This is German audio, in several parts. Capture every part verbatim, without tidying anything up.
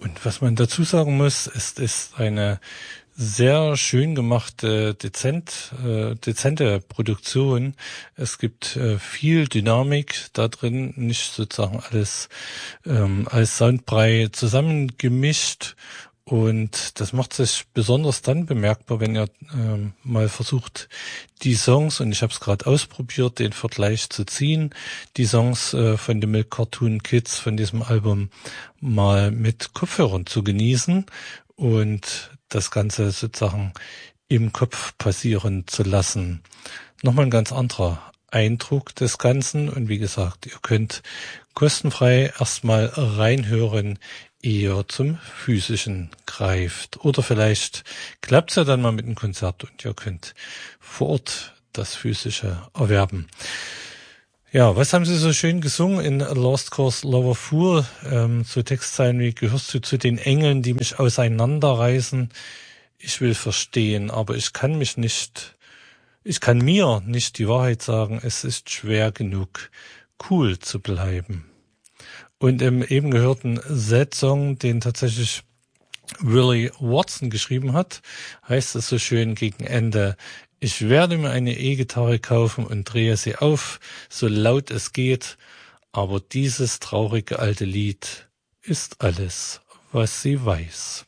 Und was man dazu sagen muss, es ist eine sehr schön gemachte, dezent, äh, dezente Produktion. Es gibt äh, viel Dynamik da drin, nicht sozusagen alles ähm, als Soundbrei zusammengemischt. Und das macht sich besonders dann bemerkbar, wenn ihr ähm, mal versucht, die Songs, und ich habe es gerade ausprobiert, den Vergleich zu ziehen, die Songs äh, von den Milk Cartoon Kids von diesem Album mal mit Kopfhörern zu genießen und das Ganze sozusagen im Kopf passieren zu lassen. Nochmal ein ganz anderer Eindruck des Ganzen. Und wie gesagt, ihr könnt kostenfrei erstmal reinhören, ehe ihr zum Physischen greift. Oder vielleicht klappt's ja dann mal mit einem Konzert und ihr könnt vor Ort das Physische erwerben. Ja, was haben Sie so schön gesungen in A Lost Cause Lover Fool? Ähm, so Textzeilen wie, gehörst du zu den Engeln, die mich auseinanderreißen? Ich will verstehen, aber ich kann mich nicht, ich kann mir nicht die Wahrheit sagen. Es ist schwer genug, cool zu bleiben. Und im eben gehörten Z-Song, den tatsächlich Willie Watson geschrieben hat, heißt es so schön gegen Ende: Ich werde mir eine E-Gitarre kaufen und drehe sie auf, so laut es geht, aber dieses traurige alte Lied ist alles, was sie weiß.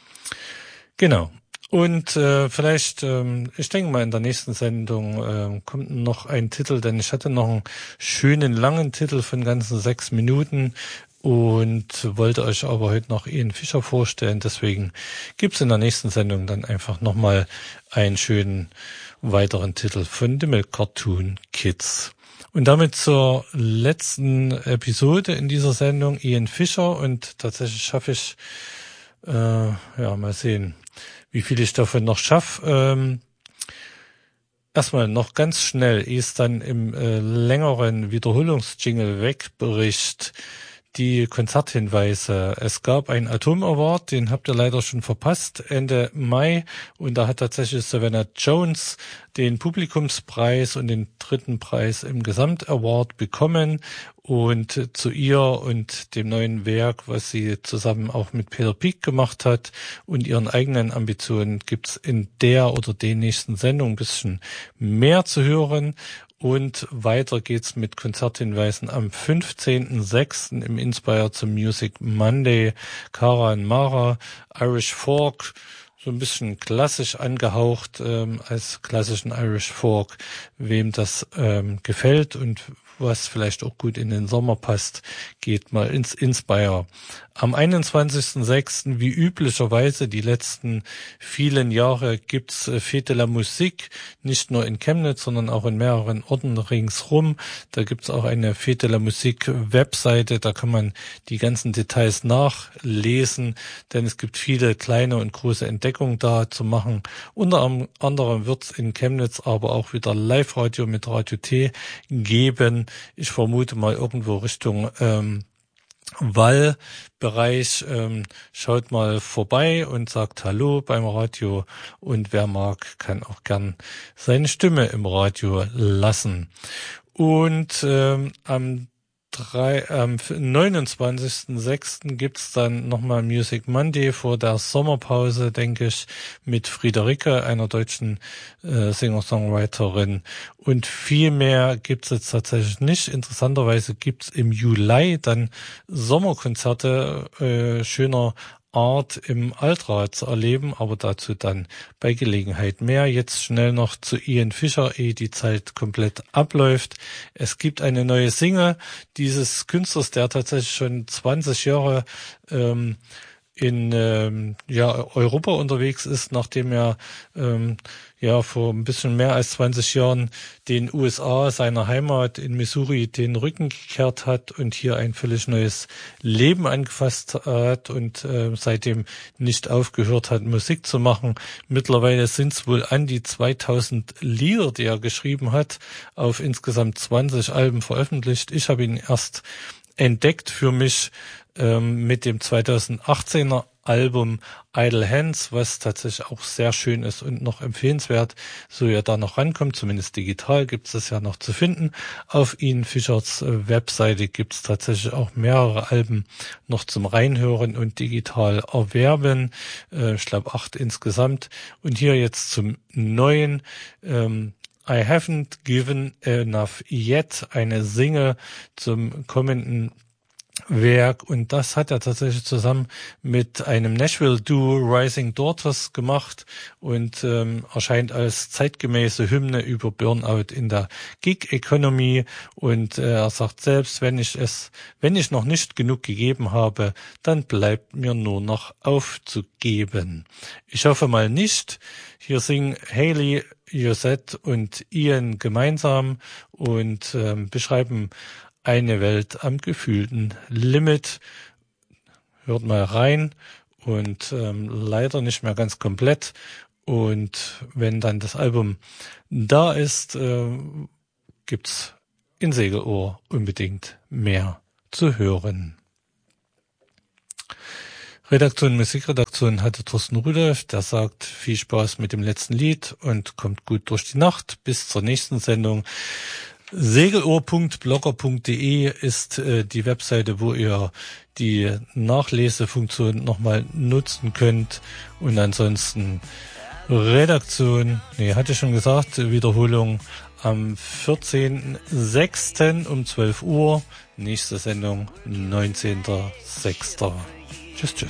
Genau. Und äh, vielleicht, ähm, ich denke mal, in der nächsten Sendung äh, kommt noch ein Titel, denn ich hatte noch einen schönen langen Titel von ganzen sechs Minuten und wollte euch aber heute noch Ian Fischer vorstellen. Deswegen gibt's in der nächsten Sendung dann einfach nochmal einen schönen weiteren Titel von den Milk Cartoon Kids. Und damit zur letzten Episode in dieser Sendung, Ian Fischer. Und tatsächlich schaffe ich, äh, ja, mal sehen, wie viel ich davon noch schaffe. Ähm, erstmal noch ganz schnell, ehe es dann im äh, längeren Wiederholungsjingle wegbricht, die Konzerthinweise. Es gab einen Atom Award, den habt ihr leider schon verpasst, Ende Mai. Und da hat tatsächlich Savannah Jones den Publikumspreis und den dritten Preis im Gesamtaward bekommen. Und zu ihr und dem neuen Werk, was sie zusammen auch mit Peter Peak gemacht hat und ihren eigenen Ambitionen, gibt's in der oder den nächsten Sendung ein bisschen mehr zu hören. Und weiter geht's mit Konzerthinweisen am fünfzehnten sechsten im Inspire zum Music Monday. Cara und Mara, Irish Folk, so ein bisschen klassisch angehaucht ähm, als klassischen Irish Folk. Wem das ähm, gefällt und was vielleicht auch gut in den Sommer passt, geht mal ins Inspire. Am einundzwanzigsten sechsten wie üblicherweise die letzten vielen Jahre gibt's Fête de la Musique, nicht nur in Chemnitz, sondern auch in mehreren Orten ringsrum. Da gibt's auch eine Fête de la Musique Webseite, da kann man die ganzen Details nachlesen, denn es gibt viele kleine und große Entdeckungen da zu machen. Unter anderem wird's in Chemnitz aber auch wieder Live-Radio mit Radio T geben. Ich vermute mal irgendwo Richtung ähm, Wallbereich. Ähm, schaut mal vorbei und sagt Hallo beim Radio. Und wer mag, kann auch gern seine Stimme im Radio lassen. Und ähm, am Drei, am neunundzwanzigsten sechsten gibt's dann nochmal Music Monday vor der Sommerpause, denke ich, mit Friederike, einer deutschen äh, Singer-Songwriterin. Und viel mehr gibt's jetzt tatsächlich nicht. Interessanterweise gibt's im Juli dann Sommerkonzerte äh, schöner Art im Altrad zu erleben, aber dazu dann bei Gelegenheit mehr. Jetzt schnell noch zu Ian Fischer, ehe die Zeit komplett abläuft. Es gibt eine neue Single dieses Künstlers, der tatsächlich schon zwanzig Jahre ähm, in ähm, ja Europa unterwegs ist, nachdem er ähm, ja vor ein bisschen mehr als zwanzig Jahren den U S A, seiner Heimat in Missouri, den Rücken gekehrt hat und hier ein völlig neues Leben angefasst hat und äh, seitdem nicht aufgehört hat, Musik zu machen. Mittlerweile sind es wohl an die zweitausend Lieder, die er geschrieben hat, auf insgesamt zwanzig Alben veröffentlicht. Ich habe ihn erst entdeckt für mich ähm, mit dem zweitausendachtzehner Album Idle Hands, was tatsächlich auch sehr schön ist und noch empfehlenswert, so ihr da noch rankommt. Zumindest digital gibt es das ja noch zu finden. Auf Ian Fischers Webseite gibt es tatsächlich auch mehrere Alben noch zum Reinhören und digital erwerben. Äh, ich glaube acht insgesamt. Und hier jetzt zum neuen ähm, I haven't given enough yet, eine Single zum kommenden Werk, und das hat er tatsächlich zusammen mit einem Nashville-Duo Rising Daughters gemacht und ähm, erscheint als zeitgemäße Hymne über Burnout in der Gig-Economy. Und äh, er sagt selbst, wenn ich es, wenn ich noch nicht genug gegeben habe, dann bleibt mir nur noch aufzugeben. Ich hoffe mal nicht. Hier singen Hayley, Josette und Ian gemeinsam und ähm, beschreiben eine Welt am gefühlten Limit. Hört mal rein und ähm, leider nicht mehr ganz komplett. Und wenn dann das Album da ist, äh, gibt's in Segelohr unbedingt mehr zu hören. Redaktion, Musikredaktion hatte Thorsten Rudolph, der sagt, viel Spaß mit dem letzten Lied und kommt gut durch die Nacht. Bis zur nächsten Sendung. Segelohr punkt blogger punkt de ist äh, die Webseite, wo ihr die Nachlesefunktion nochmal nutzen könnt. Und ansonsten Redaktion, nee, hatte ich schon gesagt, Wiederholung am vierzehnten sechsten um zwölf Uhr. Nächste Sendung neunzehnten sechsten Tschüss, tschüss.